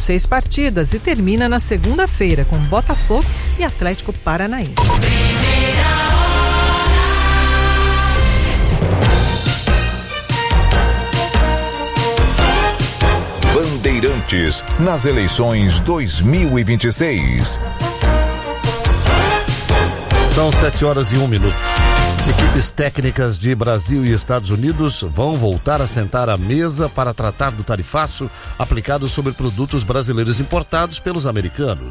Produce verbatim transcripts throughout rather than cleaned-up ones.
seis partidas e termina na segunda-feira com Botafogo e Atlético Paranaense. Bandeirantes nas eleições dois mil e vinte e seis. São sete horas e um minuto. Equipes técnicas de Brasil e Estados Unidos vão voltar a sentar à mesa para tratar do tarifaço aplicado sobre produtos brasileiros importados pelos americanos.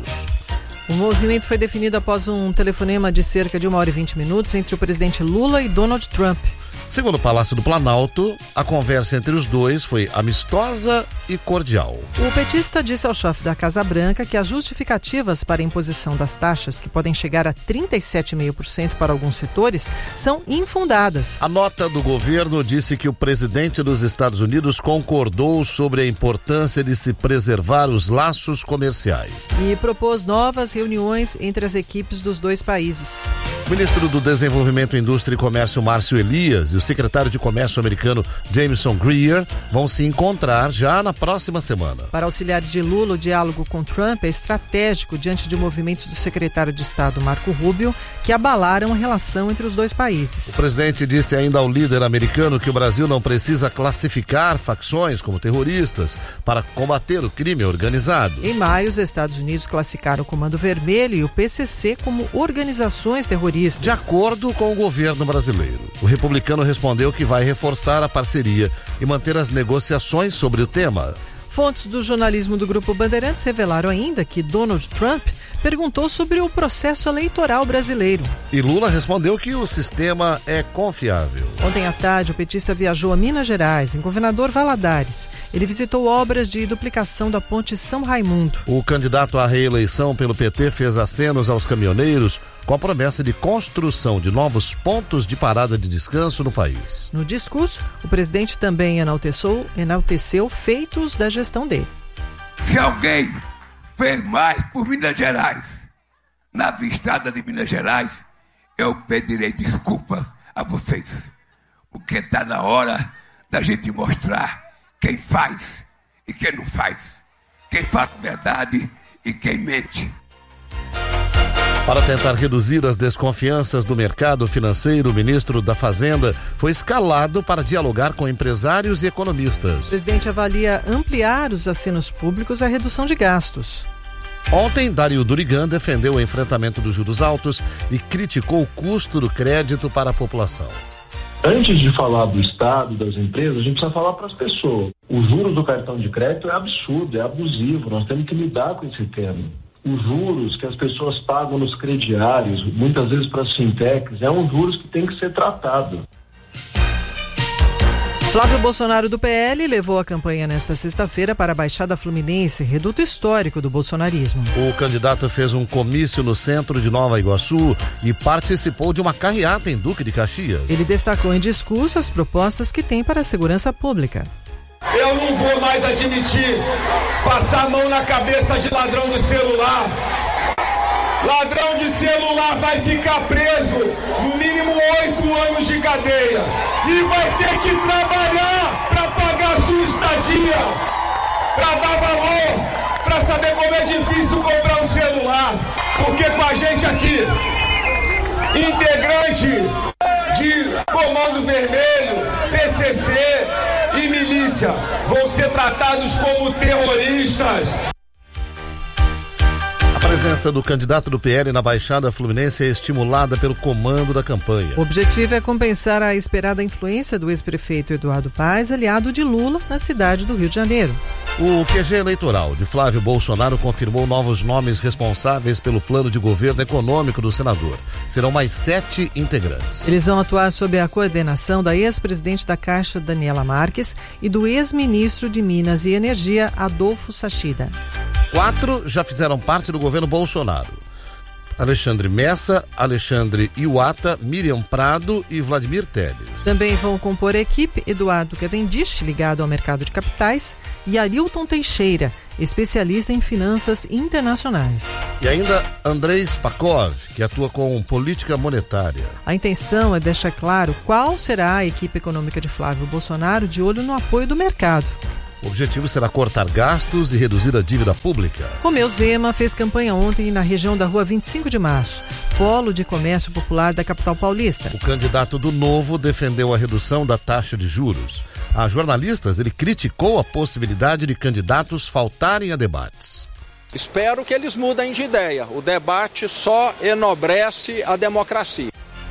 O movimento foi definido após um telefonema de cerca de uma hora e vinte minutos entre o presidente Lula e Donald Trump. Segundo o Palácio do Planalto, a conversa entre os dois foi amistosa e cordial. O petista disse ao chefe da Casa Branca que as justificativas para a imposição das taxas, que podem chegar a trinta e sete vírgula cinco por cento para alguns setores, são infundadas. A nota do governo disse que o presidente dos Estados Unidos concordou sobre a importância de se preservar os laços comerciais. E propôs novas reuniões entre as equipes dos dois países. O ministro do Desenvolvimento, Indústria e Comércio, Márcio Elias, e o secretário de Comércio americano, Jameson Greer, vão se encontrar já na próxima semana. Para auxiliares de Lula, o diálogo com Trump é estratégico diante de movimentos do secretário de Estado, Marco Rubio, que abalaram a relação entre os dois países. O presidente disse ainda ao líder americano que o Brasil não precisa classificar facções como terroristas para combater o crime organizado. Em maio, os Estados Unidos classificaram o Comando Vermelho e o P C C como organizações terroristas. De acordo com o governo brasileiro, o republicano respondeu que vai reforçar a parceria e manter as negociações sobre o tema. Fontes do jornalismo do Grupo Bandeirantes revelaram ainda que Donald Trump perguntou sobre o processo eleitoral brasileiro. E Lula respondeu que o sistema é confiável. Ontem à tarde, o petista viajou a Minas Gerais, em Governador Valadares. Ele visitou obras de duplicação da Ponte São Raimundo. O candidato à reeleição pelo P T fez acenos aos caminhoneiros com a promessa de construção de novos pontos de parada de descanso no país. No discurso, o presidente também enalteceu, enalteceu feitos da gestão dele. Se alguém fez mais por Minas Gerais, nas estradas de Minas Gerais, eu pedirei desculpas a vocês, porque está na hora da gente mostrar quem faz e quem não faz, quem faz verdade e quem mente. Para tentar reduzir as desconfianças do mercado financeiro, o ministro da Fazenda foi escalado para dialogar com empresários e economistas. O presidente avalia ampliar os acenos públicos à redução de gastos. Ontem, Dario Durigan defendeu o enfrentamento dos juros altos e criticou o custo do crédito para a população. Antes de falar do Estado, das empresas, a gente precisa falar para as pessoas. O juros do cartão de crédito é absurdo, é abusivo, nós temos que lidar com esse tema. Os juros que as pessoas pagam nos crediários, muitas vezes para as fintechs, é um juros que tem que ser tratado. Flávio Bolsonaro do P L levou a campanha nesta sexta-feira para a Baixada Fluminense, reduto histórico do bolsonarismo. O candidato fez um comício no centro de Nova Iguaçu e participou de uma carreata em Duque de Caxias. Ele destacou em discurso as propostas que tem para a segurança pública. Eu não vou mais admitir passar a mão na cabeça de ladrão de celular. Ladrão de celular vai ficar preso no mínimo oito anos de cadeia e vai ter que trabalhar para pagar a sua estadia, para dar valor, para saber como é difícil comprar um celular. Porque com a gente aqui, integrante de Comando Vermelho, P C C e milícia vão ser tratados como terroristas. A presença do candidato do P L na Baixada Fluminense é estimulada pelo comando da campanha. O objetivo é compensar a esperada influência do ex-prefeito Eduardo Paes, aliado de Lula, na cidade do Rio de Janeiro. O Q G eleitoral de Flávio Bolsonaro confirmou novos nomes responsáveis pelo plano de governo econômico do senador. Serão mais sete integrantes. Eles vão atuar sob a coordenação da ex-presidente da Caixa, Daniela Marques, e do ex-ministro de Minas e Energia, Adolfo Sachida. Quatro já fizeram parte do governo Bolsonaro: Alexandre Messa, Alexandre Iwata, Miriam Prado e Vladimir Teles. Também vão compor a equipe Eduardo Cavendish, ligado ao mercado de capitais, e Arilton Teixeira, especialista em finanças internacionais. E ainda Andrei Spakov, que atua com política monetária. A intenção é deixar claro qual será a equipe econômica de Flávio Bolsonaro, de olho no apoio do mercado. O objetivo será cortar gastos e reduzir a dívida pública. Romeu Zema fez campanha ontem na região da Rua vinte e cinco de março, polo de comércio popular da capital paulista. O candidato do Novo defendeu a redução da taxa de juros. A jornalistas, ele criticou a possibilidade de candidatos faltarem a debates. Espero que eles mudem de ideia. O debate só enobrece a democracia.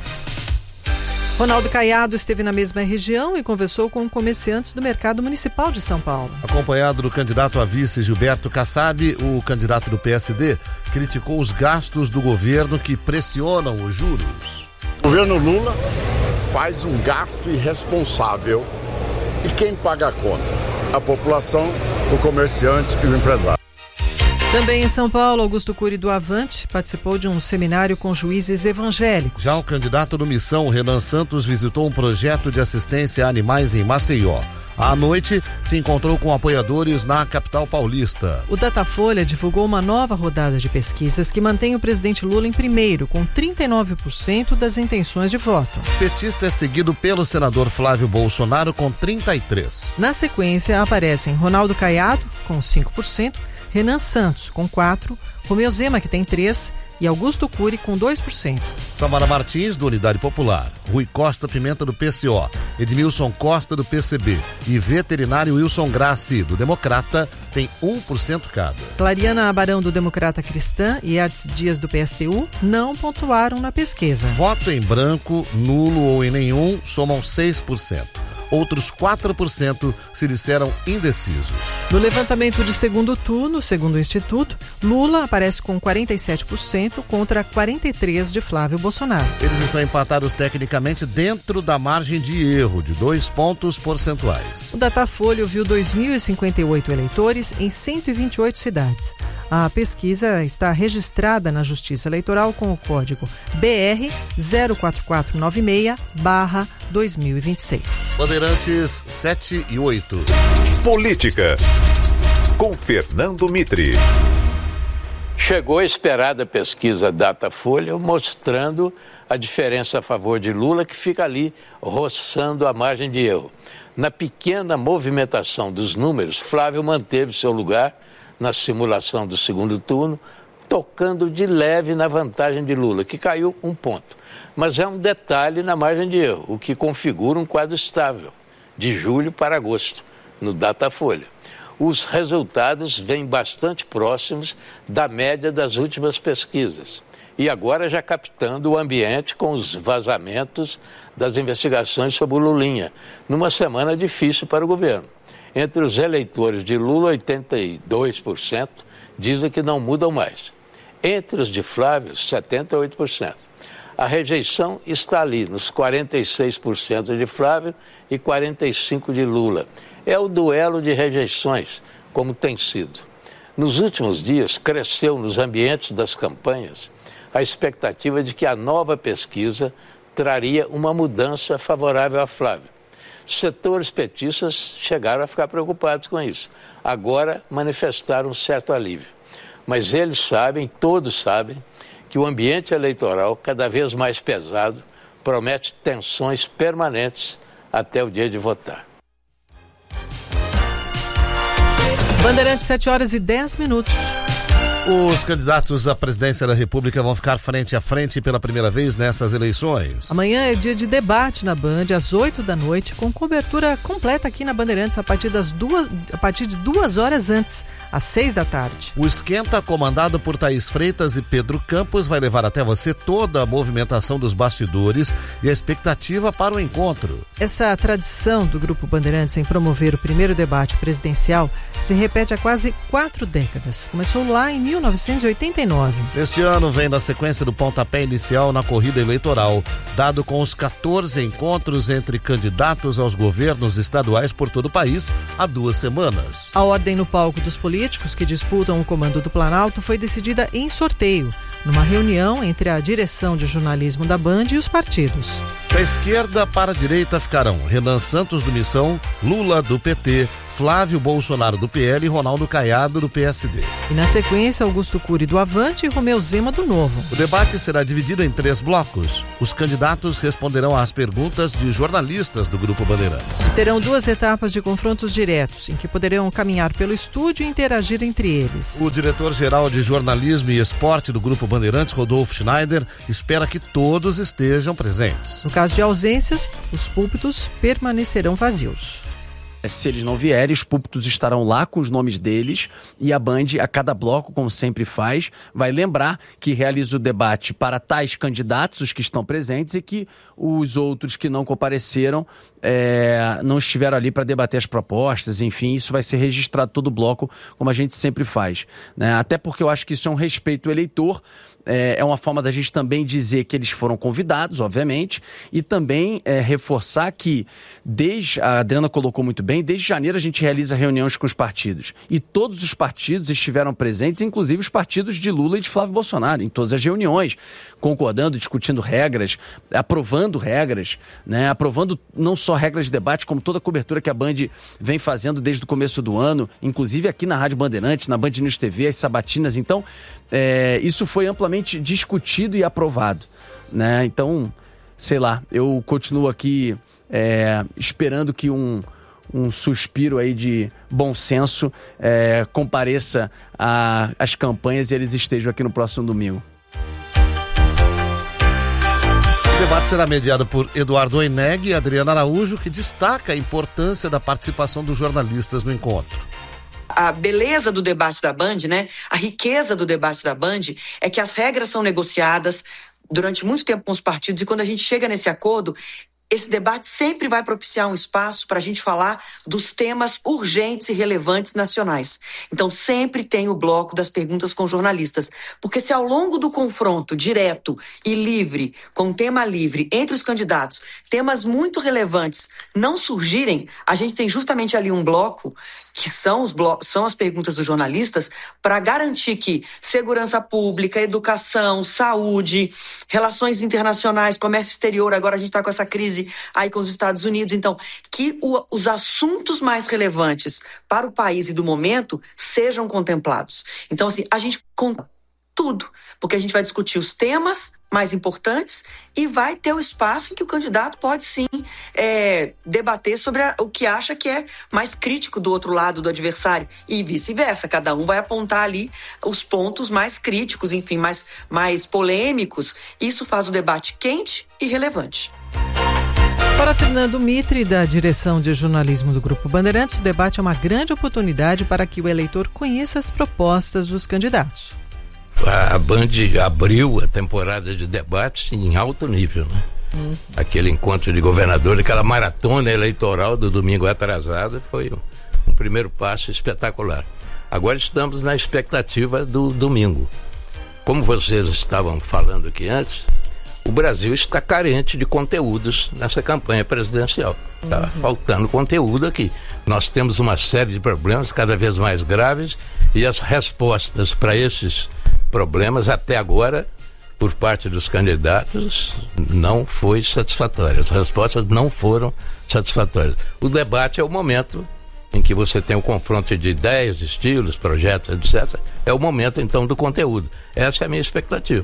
Ronaldo Caiado esteve na mesma região e conversou com comerciantes do mercado municipal de São Paulo. Acompanhado do candidato a vice Gilberto Kassab, o candidato do P S D criticou os gastos do governo que pressionam os juros. O governo Lula faz um gasto irresponsável. E quem paga a conta? A população, o comerciante e o empresário. Também em São Paulo, Augusto Cury do Avante participou de um seminário com juízes evangélicos. Já o candidato do Missão, Renan Santos, visitou um projeto de assistência a animais em Maceió. À noite, se encontrou com apoiadores na capital paulista. O Datafolha divulgou uma nova rodada de pesquisas que mantém o presidente Lula em primeiro, com trinta e nove por cento das intenções de voto. O petista é seguido pelo senador Flávio Bolsonaro, com trinta e três por cento. Na sequência, aparecem Ronaldo Caiado, com cinco por cento, Renan Santos, com quatro por cento, Romeu Zema, que tem três por cento, e Augusto Cury, com dois por cento. Samara Martins, do Unidade Popular, Rui Costa Pimenta, do P C O, Edmilson Costa, do P C B e veterinário Wilson Grassi, do Democrata, tem um por cento cada. Clariana Barão, do Democrata Cristã, e Artes Dias, do P S T U, não pontuaram na pesquisa. Voto em branco, nulo ou em nenhum, somam seis por cento. Outros quatro por cento se disseram indecisos. No levantamento de segundo turno, segundo o Instituto, Lula aparece com quarenta e sete por cento contra quarenta e três por cento de Flávio Bolsonaro. Eles estão empatados tecnicamente dentro da margem de erro de dois pontos percentuais. O Datafolha ouviu dois mil e cinquenta e oito eleitores em cento e vinte e oito cidades. A pesquisa está registrada na Justiça Eleitoral com o código B R zero quatro quatro nove seis barra dois mil e vinte e seis. Bandeirantes sete e oito. Política, com Fernando Mitre. Chegou a esperada pesquisa Datafolha mostrando a diferença a favor de Lula, que fica ali roçando a margem de erro. Na pequena movimentação dos números, Flávio manteve seu lugar na simulação do segundo turno, tocando de leve na vantagem de Lula, que caiu um ponto. Mas é um detalhe na margem de erro, o que configura um quadro estável, de julho para agosto, no Datafolha. Os resultados vêm bastante próximos da média das últimas pesquisas. E agora já captando o ambiente com os vazamentos das investigações sobre o Lulinha, numa semana difícil para o governo. Entre os eleitores de Lula, oitenta e dois por cento dizem que não mudam mais. Entre os de Flávio, setenta e oito por cento. A rejeição está ali, nos quarenta e seis por cento de Flávio e quarenta e cinco por cento de Lula. É o duelo de rejeições, como tem sido. Nos últimos dias, cresceu nos ambientes das campanhas a expectativa de que a nova pesquisa traria uma mudança favorável a Flávio. Setores petistas chegaram a ficar preocupados com isso. Agora manifestaram um certo alívio. Mas eles sabem, todos sabem, que o ambiente eleitoral, cada vez mais pesado, promete tensões permanentes até o dia de votar. Bandeirantes, sete horas e dez minutos. Os candidatos à presidência da República vão ficar frente a frente pela primeira vez nessas eleições. Amanhã é dia de debate na Band, às oito da noite, com cobertura completa aqui na Bandeirantes a partir, das duas, a partir de duas horas antes, às seis da tarde. O esquenta, comandado por Thaís Freitas e Pedro Campos, vai levar até você toda a movimentação dos bastidores e a expectativa para o encontro. Essa tradição do Grupo Bandeirantes em promover o primeiro debate presidencial se repete há quase quatro décadas. Começou lá em mil novecentos e oitenta e nove. Este ano vem na sequência do pontapé inicial na corrida eleitoral, dado com os quatorze encontros entre candidatos aos governos estaduais por todo o país há duas semanas. A ordem no palco dos políticos que disputam o comando do Planalto foi decidida em sorteio, numa reunião entre a direção de jornalismo da Band e os partidos. Da esquerda para a direita ficarão Renan Santos do Missão, Lula do P T, Flávio Bolsonaro, do P L, e Ronaldo Caiado, do P S D. E na sequência, Augusto Cury, do Avante, e Romeu Zema, do Novo. O debate será dividido em três blocos. Os candidatos responderão às perguntas de jornalistas do Grupo Bandeirantes. Terão duas etapas de confrontos diretos, em que poderão caminhar pelo estúdio e interagir entre eles. O diretor-geral de Jornalismo e Esporte do Grupo Bandeirantes, Rodolfo Schneider, espera que todos estejam presentes. No caso de ausências, os púlpitos permanecerão vazios. Se eles não vierem, os púlpitos estarão lá com os nomes deles e a Band, a cada bloco, como sempre faz, vai lembrar que realiza o debate para tais candidatos, os que estão presentes, e que os outros que não compareceram é, não estiveram ali para debater as propostas. Enfim, isso vai ser registrado todo o bloco, como a gente sempre faz, né? Até porque eu acho que isso é um respeito ao eleitor. É, é uma forma da gente também dizer que eles foram convidados, obviamente, e também é, reforçar que, desde, a Adriana colocou muito bem, desde janeiro a gente realiza reuniões com os partidos. E todos os partidos estiveram presentes, inclusive os partidos de Lula e de Flávio Bolsonaro, em todas as reuniões, concordando, discutindo regras, aprovando regras, né? Aprovando não só regras de debate, como toda a cobertura que a Band vem fazendo desde o começo do ano, inclusive aqui na Rádio Bandeirantes, na Band News T V, as sabatinas. Então, é, isso foi amplamente discutido e aprovado, né? Então, sei lá, eu continuo aqui é, esperando que um, um suspiro aí de bom senso é, compareça às campanhas e eles estejam aqui no próximo domingo. O debate será mediado por Eduardo Oineg e Adriana Araújo, que destaca a importância da participação dos jornalistas no encontro. A beleza do debate da Band, né? A riqueza do debate da Band é que as regras são negociadas durante muito tempo com os partidos, e quando a gente chega nesse acordo, esse debate sempre vai propiciar um espaço para a gente falar dos temas urgentes e relevantes nacionais. Então sempre tem o bloco das perguntas com jornalistas, porque se ao longo do confronto direto e livre, com tema livre entre os candidatos, temas muito relevantes não surgirem, a gente tem justamente ali um bloco que são, os blo- são as perguntas dos jornalistas, para garantir que segurança pública, educação, saúde, relações internacionais, comércio exterior, agora a gente está com essa crise aí com os Estados Unidos, então, que o, os assuntos mais relevantes para o país e do momento sejam contemplados. Então, assim, a gente conta tudo, porque a gente vai discutir os temas mais importantes e vai ter o espaço em que o candidato pode sim é, debater sobre a, o que acha que é mais crítico do outro lado do adversário e vice-versa. Cada um vai apontar ali os pontos mais críticos, enfim, mais, mais polêmicos. Isso faz o debate quente e relevante. Para Fernando Mitre, da direção de jornalismo do Grupo Bandeirantes, o debate é uma grande oportunidade para que o eleitor conheça as propostas dos candidatos. A Band abriu a temporada de debates em alto nível, né? Hum. Aquele encontro de governador, aquela maratona eleitoral do domingo atrasado foi um, um primeiro passo espetacular. Agora estamos na expectativa do domingo. Como vocês estavam falando aqui antes, o Brasil está carente de conteúdos nessa campanha presidencial. Está uhum. faltando conteúdo aqui. Nós temos uma série de problemas cada vez mais graves e as respostas para esses problemas até agora, por parte dos candidatos, não foi satisfatória. As respostas não foram satisfatórias. O debate é o momento em que você tem o confronto de ideias, estilos, projetos, etcétera. É o momento, então, do conteúdo. Essa é a minha expectativa.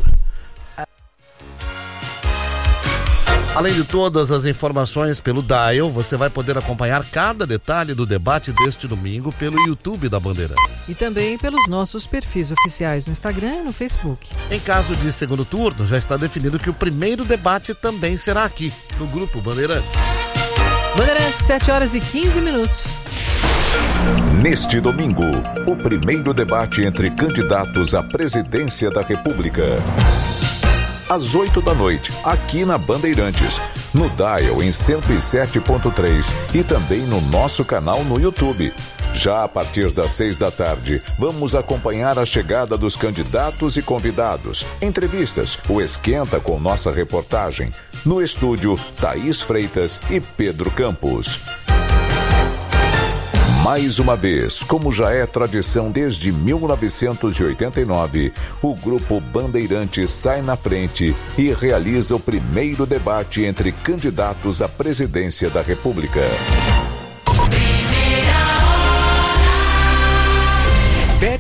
Além de todas as informações pelo Dial, você vai poder acompanhar cada detalhe do debate deste domingo pelo YouTube da Bandeirantes. E também pelos nossos perfis oficiais no Instagram e no Facebook. Em caso de segundo turno, já está definido que o primeiro debate também será aqui, no Grupo Bandeirantes. Bandeirantes, sete horas e quinze minutos. Neste domingo, o primeiro debate entre candidatos à presidência da República. Às oito da noite, aqui na Bandeirantes, no Dial em cento e sete ponto três e também no nosso canal no YouTube. Já a partir das seis da tarde, vamos acompanhar a chegada dos candidatos e convidados, entrevistas, o Esquenta com nossa reportagem. No estúdio, Thaís Freitas e Pedro Campos. Mais uma vez, como já é tradição desde mil novecentos e oitenta e nove, o Grupo Bandeirantes sai na frente e realiza o primeiro debate entre candidatos à presidência da República.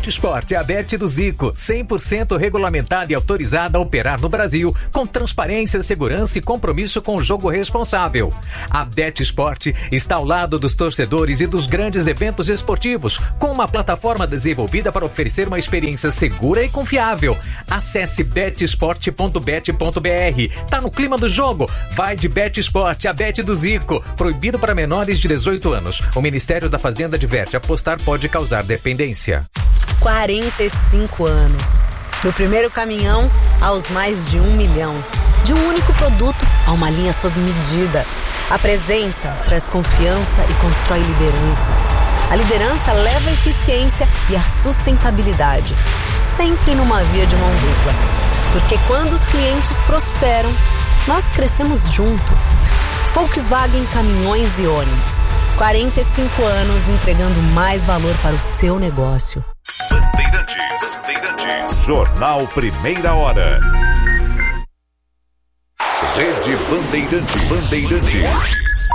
BetSport é a Bet do Zico, cem por cento regulamentada e autorizada a operar no Brasil, com transparência, segurança e compromisso com o jogo responsável. A BetSport está ao lado dos torcedores e dos grandes eventos esportivos, com uma plataforma desenvolvida para oferecer uma experiência segura e confiável. Acesse bet sport ponto bet ponto b r. Tá no clima do jogo? Vai de BetSport, a Bet do Zico. Proibido para menores de dezoito anos. O Ministério da Fazenda adverte: apostar pode causar dependência. quarenta e cinco anos. Do primeiro caminhão aos mais de um milhão. De um único produto a uma linha sob medida. A presença traz confiança e constrói liderança. A liderança leva a eficiência e a sustentabilidade. Sempre numa via de mão dupla. Porque quando os clientes prosperam, nós crescemos junto. Volkswagen Caminhões e Ônibus. quarenta e cinco anos entregando mais valor para o seu negócio. Bandeirantes, Bandeirantes. Jornal Primeira Hora. Rede Bandeirantes. Bandeirantes.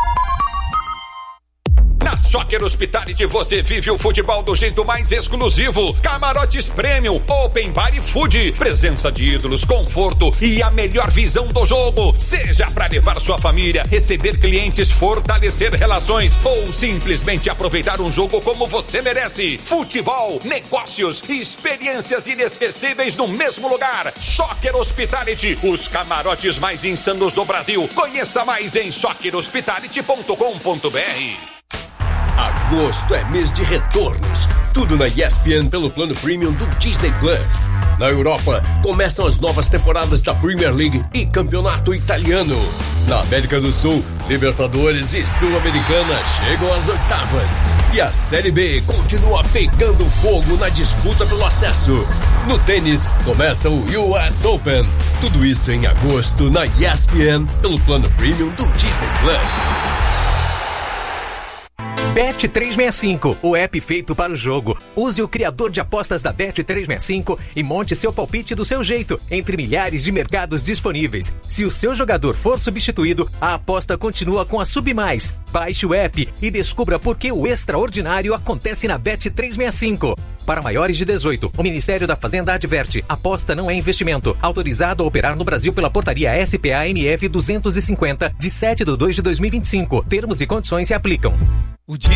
Na Soccer Hospitality você vive o futebol do jeito mais exclusivo. Camarotes Premium, Open Bar e Food. Presença de ídolos, conforto e a melhor visão do jogo. Seja para levar sua família, receber clientes, fortalecer relações ou simplesmente aproveitar um jogo como você merece. Futebol, negócios e experiências inesquecíveis no mesmo lugar. Soccer Hospitality, os camarotes mais insanos do Brasil. Conheça mais em soccer hospitality ponto com ponto b r. Agosto é mês de retornos. Tudo na E S P N pelo plano premium do Disney Plus. Na Europa, começam as novas temporadas da Premier League e Campeonato Italiano. Na América do Sul, Libertadores e Sul-Americana chegam às oitavas. E a Série B continua pegando fogo na disputa pelo acesso. No tênis, começa o U S Open. Tudo isso em agosto na E S P N pelo plano premium do Disney Plus. Bet trezentos e sessenta e cinco, o app feito para o jogo. Use o criador de apostas da Bet trezentos e sessenta e cinco e monte seu palpite do seu jeito, entre milhares de mercados disponíveis. Se o seu jogador for substituído, a aposta continua com a Submais. Baixe o app e descubra por que o extraordinário acontece na Bet trezentos e sessenta e cinco. Para maiores de dezoito, o Ministério da Fazenda adverte: aposta não é investimento. Autorizado a operar no Brasil pela portaria S P A M F duzentos e cinquenta, de sete de dois de dois mil e vinte e cinco. Termos e condições se aplicam. O dia